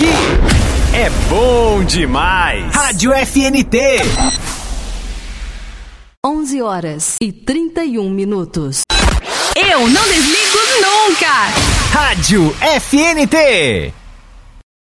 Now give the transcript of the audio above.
aqui é bom demais. Rádio FNT. 11h31. Eu não desligo nunca. Rádio FNT.